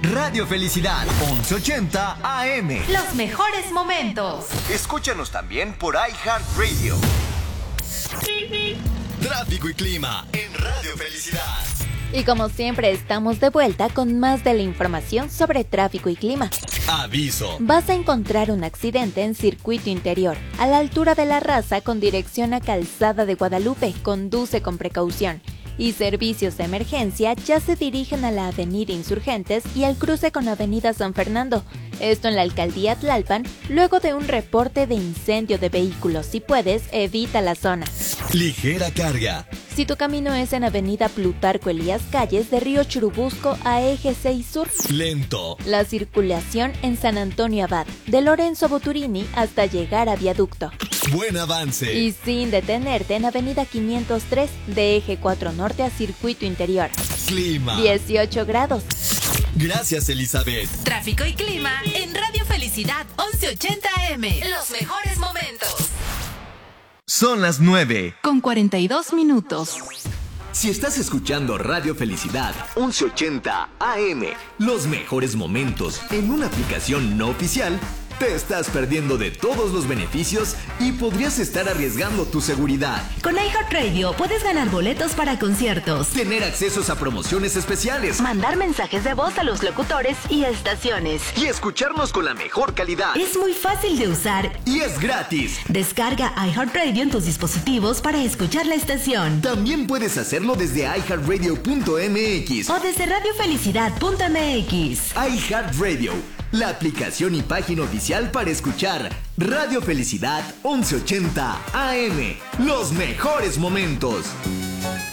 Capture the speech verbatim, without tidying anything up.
Radio Felicidad, once ochenta A M. Los mejores momentos. Escúchanos también por iHeartRadio. Tráfico y clima en Radio Felicidad. Y como siempre estamos de vuelta con más de la información sobre tráfico y clima. Aviso. Vas a encontrar un accidente en circuito interior, a la altura de La Raza con dirección a Calzada de Guadalupe. Conduce con precaución. Y servicios de emergencia ya se dirigen a la Avenida Insurgentes y al cruce con Avenida San Fernando. Esto en la Alcaldía Tlalpan, luego de un reporte de incendio de vehículos. Si puedes, evita la zona. Ligera carga. Si tu camino es en Avenida Plutarco Elías Calles de Río Churubusco a Eje seis Sur. Lento. La circulación en San Antonio Abad, de Lorenzo Boturini hasta llegar a Viaducto. Buen avance. Y sin detenerte en Avenida quinientos tres de Eje cuatro Norte a Circuito Interior. Clima. dieciocho grados. Gracias, Elizabeth. Tráfico y clima en Radio Felicidad once ochenta A M. Los mejores momentos. Son las nueve. Con cuarenta y dos minutos. Si estás escuchando Radio Felicidad once ochenta A M, los mejores momentos en una aplicación no oficial, te estás perdiendo de todos los beneficios y podrías estar arriesgando tu seguridad. Con iHeartRadio puedes ganar boletos para conciertos, Tener accesos a promociones especiales mandar mensajes de voz a los locutores y estaciones. y escucharnos con la mejor calidad. Es muy fácil de usar. Y es gratis. Descarga iHeartRadio en tus dispositivos para escuchar la estación. También puedes hacerlo desde i heart radio punto m x O desde radio felicidad punto m x. iHeartRadio, la aplicación y página oficial para escuchar Radio Felicidad once ochenta A M. Los mejores momentos.